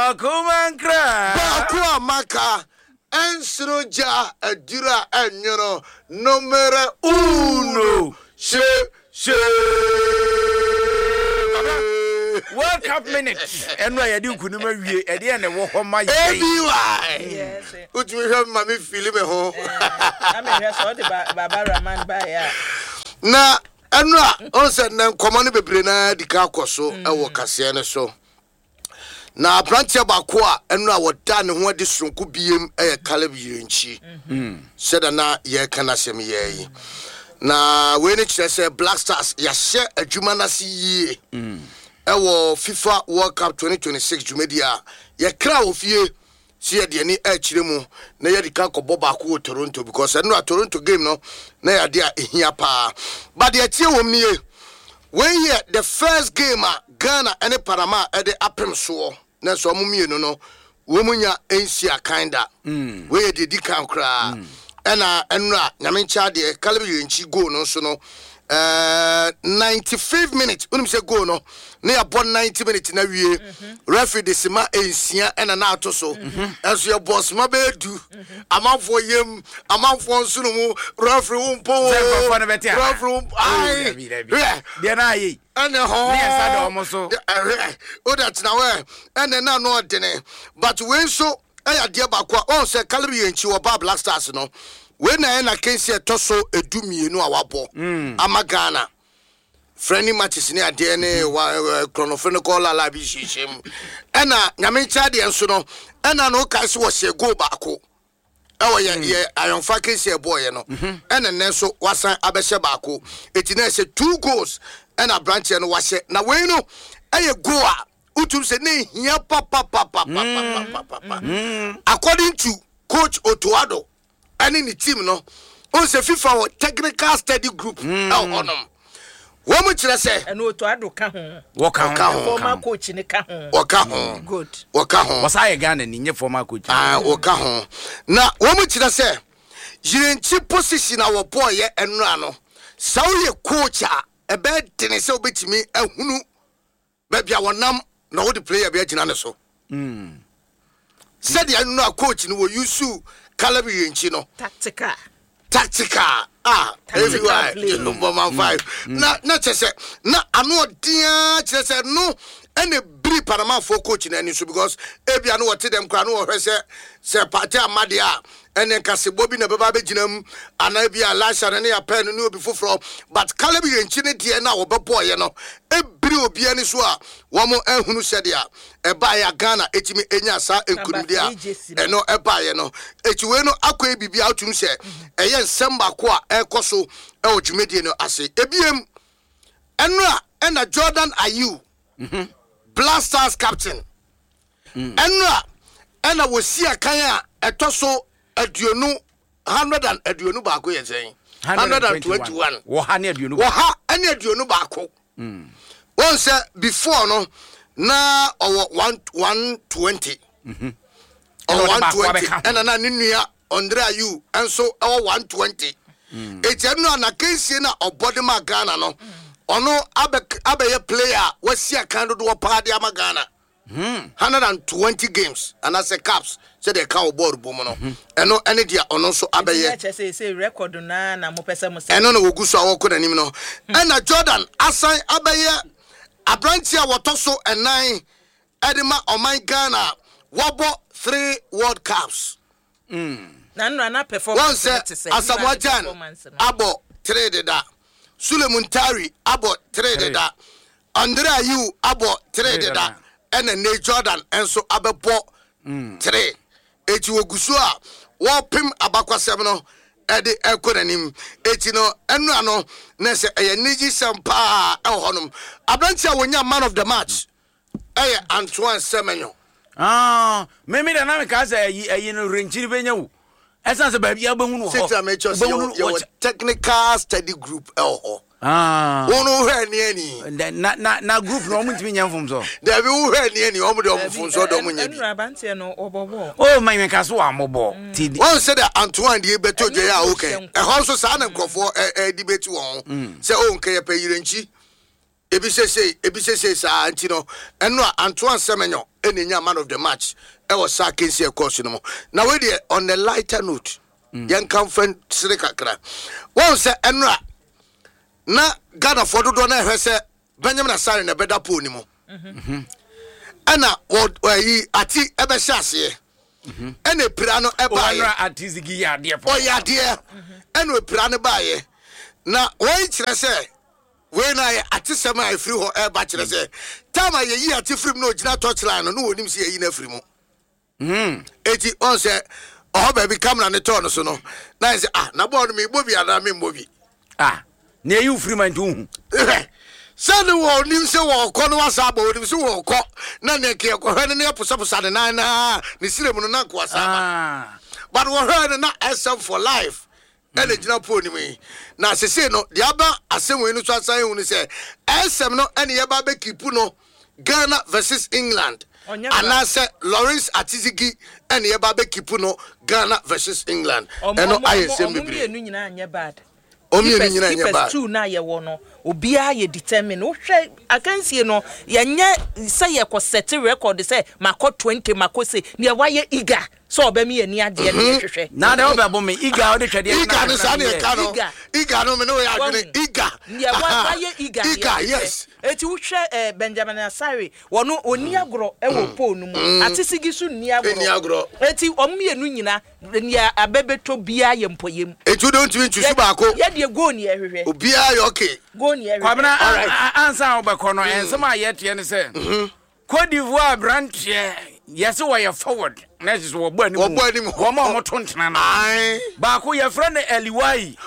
Bakua maka ensroja adura enyono numero 1 she World Cup minutes and why you couldn't marry at the end of what my yes would you have mommy feel me home Barbara man by na enra on said na common bebre na dika koso e wo kase ne so na branche bako a enra woda ne ho ade sonko biem e Caleb Yirenchi said na ye kana sem ye na we ne kire say Black Stars ya hye adwuma na se yie ewo FIFA World Cup 2026 jumedia ye kra ofie si ye de ni a kire mu na ye dika kobo bako wo Toronto because enra Toronto game no na ya de a ehia pa but the tie wom ni ye when here the first game Ghana and Panama at the apem so na so mumienu no wo munya ensia kinda we de dikan kra ena enra nyamencha de Caleb Yirenchi goal no so no 95 minutes unim say goal no na ya bon 90 minutes na wie referee de sima ensia ena na ato so eso your boss ma be du amanfo yem amanfo nso no mu referee umpo referee ai de na yi ene ho ne sa do mo so o that na we ene na no dene but we so aya de ba kwa on say Caleb Yirenchi wo ba Black Stars no we na kensi etoso edumienu a wabo amagana friendly matches ni ade ne chronophrenical la bi hihim ena nyamencha de enso no ena no kai se wo se go baako ewo ye ayonfa kensi e boy no ena ne so wasan abehye baako eti na se 2 goals ena branch no wahye na we no eye go a utum se ne hia papa according to coach Otuado and in the team no on se FIFA technical study group honum wo mu kire se and Otuado ka ho former coach ni ka ho good waka ho wasai Ghana ni nye former coach waka ho na wo mu kire se Yirenchi position a wo boy ye enra no sa wo ye coach a ebe dene se obetimi ahunu ba bia wonam na wo the player be agina ne so said you know coach no wo use Caleb Yirenchi no tactical everywhere number 5 na chese na anu dia chese no ene bri Panama for coach na ni so because ebia no wote dem kra no wo hwese se party amade a ene kasebo bi na beba beginam ana bia lasha na ya pen no obi foforo but Caleb Yirenchi ne die na wo bebo ye no ebri obi ani so a wo mo ehunu sede a eba ya Ghana etimi enya sa enkunude a eno eba ye no echiwe no akwa bibi atum se eye nsemba ko a ekoso e odwumedie no ase ebiem enra ena Jordan Ayew Black Stars captain enra ena wosia kan a etoso aduonu 100 baako ye sen 121 wo ha ne aduonu ene aduonu baako won say before no na owo 120 or 120 ena na ninua Andre Ayew enso owo 120 ejenu na kensie na obodema Ghana no ono abeye player wasia kan do paade amagana 120 games and as a caps say they can board boom no eno ene dia ono so abeye say record na mo pese mo eno no woguso awoko nanim no ena Jordan asan abeye abrantia wotoso enan edema oman Ghana wabo 3 World Cups na performance Asamoah Gyan abo 3 deda Suleiman Tari abo 3 deda Andre Ayew abo 3 deda ene ne Jordan enso abebo 3 eti woguso a wo pim abakwasem no ede ekonanim eti no enu ano na se eye niji sampa e honum abrantia wonya man of the match eye Antoine Semenyo meme da na me ka say ayi no renchiri benya wo esa se ba bia behunu ho technical study group Ono hwe ni na group no mutimi nyamfom so da bi wo hwe ni omo de omfom so do munya bi abantie no obobo oh my kaso amobo tidi won say that Antoine de beto je ya okay e ho so sa na nkofo debate won say o nke ye pa Yirenchi ebi say sa antino eno Antoine Semenyo enya man of the match e was sa Kensi course no. Now we dey on the lighter note yan kan friend sire kakra won say eno na Ghana for do na hwese Benjamin Asare na beda po ni mo ana yi ati ebe hyase ene pira no e ba ye ati zigi ya de o ya de ene pira no ba ye na won kire say we na ye ati sema e free ho e ba kire say tama ye yi ati free no gina touchline no wonim say ye na free mu eti on say oh baby camera ne turn so no na say na board me bobi ada me bobi na you free man to Send the world, you say, well, Conwa Sabo, you say, well, na Posaposa, na Nisimuna was. But we heard not SM for life. And it's not putting me. Now, say, no, the other, as some way to say, SM no any barbecue puno, Ghana versus England. And I said, Lawrence Atizigi, any barbecue puno, Ghana versus England. And no, I say, bad. Keepers two na ye wono obia ye determine wo hwe akansie no ye nye say ye ko set record say mako 20 mako say ne waye eager so obemi ani ade ne hwehwe na de obebo me eager o de twede eager no sa ne ka no eager no me no ya adwene eager ne waye eager yes eti wo hwe Benjamin Asare wono oni agro e wo po no mu atisigi su ni agro eti omienu nyina ne abebeto bia ye mpoyem eti don't mean to subako ye de go ni ehwehwe obia ye okay go ni ehwehwe kwabena ansa obeko no ensema ye tie ne se Cote d'Ivoire branch yes we forward next is wo bani mu wo ma mo tontena na ba ko ye friend Eliwai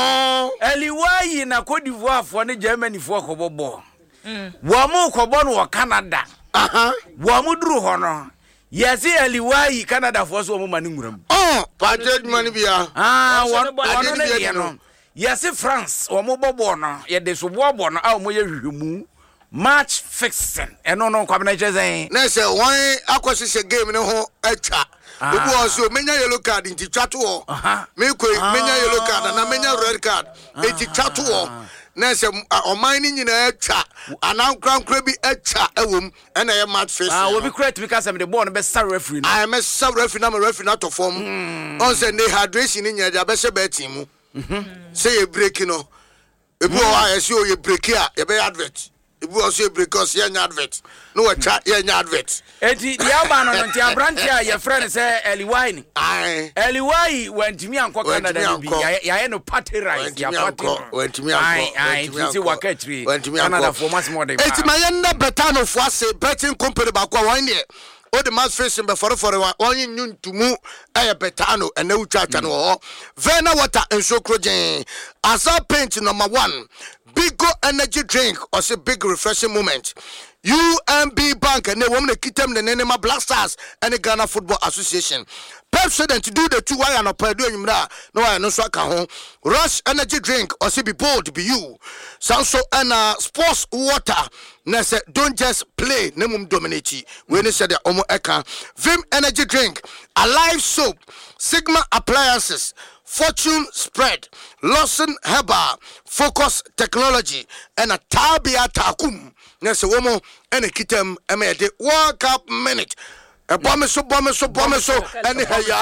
Eliwai na Cote d'Ivoire fo ne Germany fo ko bobo wo mo ko bo no Canada wo mo duru ho no yes Eliwai Canada fo so mo mani nguram patent money bia wo ne bia no yes France wo mo bobo no ye de so bobo no a mo ye hwehwemu match fixing eno no kwabena cheze na say one akwosise game no ho acha obu oso menya yellow card nti twato ho me ko menya yellow card na menya red card eti twato ho na say oman ni nyina acha anan krankra bi acha ewom ena ye match fixing we be correct because am the ball no be star referee no I mess star referee na me referee na to form on say dehydration ni nya be se be team mu say e break no ebu o I see o ye break a ye be advert. If we also because you're not advert. No, you're not advert. Eti the Albano and the Abrantia, your friend say Eliwai. Eliwai went to me and Canada. Ya no party right. Ya party went to me. I see what country went to me Canada for much more than. It's my end betano for us betting company back 1 year. All the match facing before one new to move a betano and no chat and all. Vena water and so crojen. As I paint number 1. Bigo energy drink or say big refreshing moment. UMB Bank and the woman that them the Nenema Blasters and the Ghana Football Association. President to do the 2 wire and a doing no I no swaka home. Rush energy drink or say be bold be you. Sanso and sports water. Nese don't just play nemum dominati. When they said the Omo Eka. Vim energy drink. Alive soap. Sigma appliances. Fortune Spread, Lawson Herbal, Focus Technology, and a Tabia Takum. Nese womo and a kitem emede World Cup minute. A bomb so, and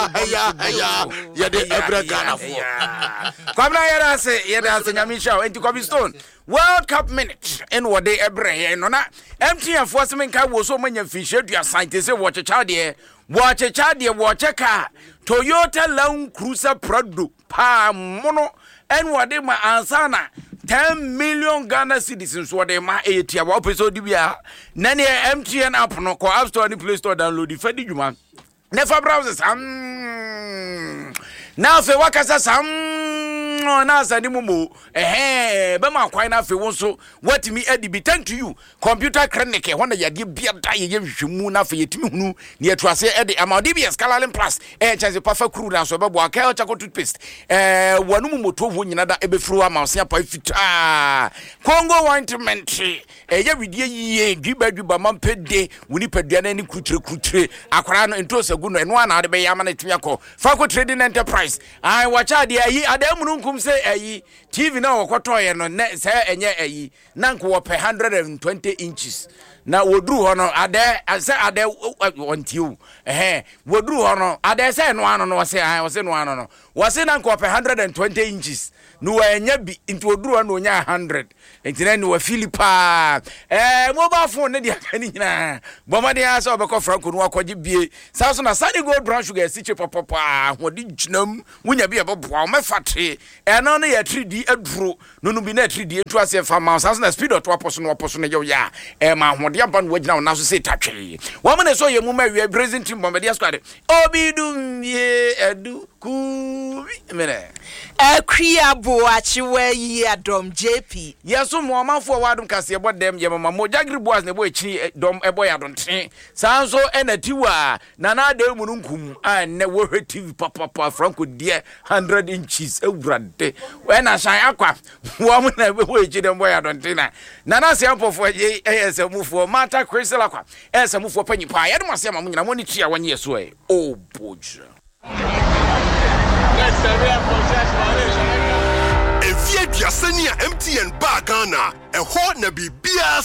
hey, yede every Ghana for. Kwabna yera say yeda Nyamisha enti Kobistone. World Cup minute en wode ebre no na MTN for semen ka wo so manya fishe dua scientist watch chade watch car Toyota Land Cruiser Prado pa mono en wode ma ansana 10 million Ghana citizens wode ma etia wa episode bia na ne MTN app no ko App Store ni Play Store download the fedi djuma never browsers na fe wakasa na sani mumu be ma kwan na fe wonso watimi edi thank to you computer clinic when ya de bia da ye hwehwemu na fe yetimi hunu ne etuase edi amodbs Calalin Plus chance pafa kru na so be bo aka chako toothpaste wanu mu moto wo nyina da ebe furu amase apa fita Congo ointment ye widie yie dwiba mampede wuni padua na ni kutre akwara no entosagu no eno ana de be yama na timi akọ Fako Trading Enterprise ai wacha de ayi adamunu bom say ayi TV na wokotoye no ne say enye ayi na nko wo per 120 inches na woduru ho no ade ontiu woduru ho no ade say no ano no wose no ano no wose na nko per 120 inches no enya bi into woduru ho no nya 100 entina ni wa Philippa mobile phone ne dia kan nyina bomade ya so obekọ Franco no akọje bie sa so na Sunny Gold Brown Sugar siche papa hodi ginam wunya bi eboboa o mefate eno no ya 3D aduro no bi na 3D etu ase fa ma sa so na speed to aposo no yo ya ma hode aba no wagina na so se tatwe wo me ne so ye mu ma wi Brazil team bomade squad obidum ye edu ku mene Akria Boachiwe yi Adom JP. Yeso mo amanfo wadum kase ebo dem ye mama mo Jagri Boas ne bo echi dom ebo ya donten. Sanso enatiwa na na de mu nkum a ne wo hwe TV papa Franco die 100 inches ewurade. We na shan akwa wo mo na bo echi dem bo ya donten na na se ampofo ye esemufo mata Crystal akwa esemufo panyipa ye dem ase ma mo nyina mo ni tia wanye yeso e. Oh boja. If you are MTN Bagana, a hot na bibia